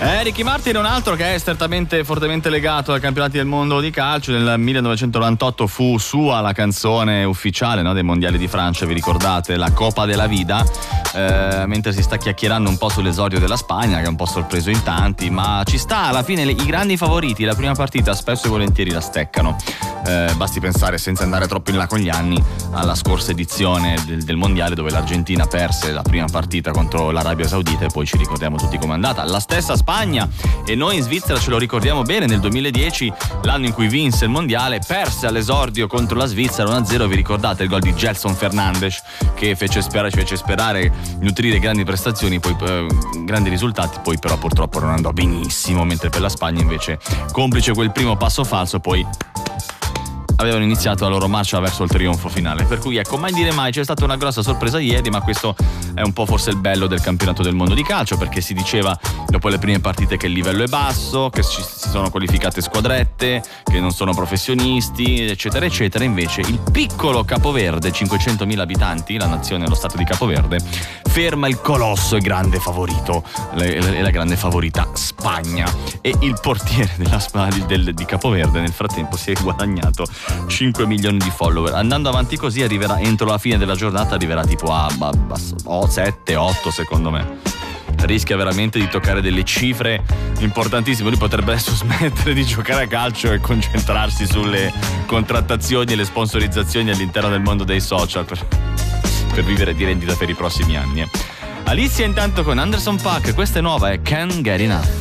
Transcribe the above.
Ricky Martin è un altro che è strettamente, fortemente legato ai campionati del mondo di calcio. Nel 1998 fu sua la canzone ufficiale, no, dei mondiali di Francia, vi ricordate? La Copa della Vida, mentre si sta chiacchierando un po' sull'esordio della Spagna, che è un po' sorpreso in tanti, ma ci sta, alla fine i grandi favoriti, la prima partita spesso e volentieri la steccano. Basti pensare, senza andare troppo in là con gli anni, alla scorsa edizione del mondiale, dove l'Argentina perse la prima partita contro l'Arabia Saudita, e poi ci ricordiamo tutti com'è andata. La stessa Spagna, e noi in Svizzera ce lo ricordiamo bene, nel 2010, l'anno in cui vinse il mondiale, perse all'esordio contro la Svizzera 1-0. Vi ricordate il gol di Gelson Fernandes, che ci fece sperare, nutrire grandi prestazioni, poi grandi risultati, poi però purtroppo non andò benissimo, mentre per la Spagna invece, complice quel primo passo falso, poi avevano iniziato la loro marcia verso il trionfo finale. Per cui ecco, mai dire mai, c'è stata una grossa sorpresa ieri, ma questo è un po' forse il bello del campionato del mondo di calcio, perché si diceva dopo le prime partite che il livello è basso, che si sono qualificate squadrette, che non sono professionisti, eccetera eccetera. Invece il piccolo Capoverde, 500.000 abitanti, la nazione, lo stato di Capoverde, ferma il colosso e grande favorito, la grande favorita Spagna, e il portiere di Capoverde nel frattempo si è guadagnato 5 milioni di follower. Andando avanti così arriverà, entro la fine della giornata arriverà tipo a 7-8 secondo me. Rischia veramente di toccare delle cifre importantissime. Lui potrebbe adesso smettere di giocare a calcio e concentrarsi sulle contrattazioni e le sponsorizzazioni all'interno del mondo dei social per vivere di rendita per i prossimi anni. Alicia intanto con Anderson .Paak, questa è nuova, è Can't Get Enough.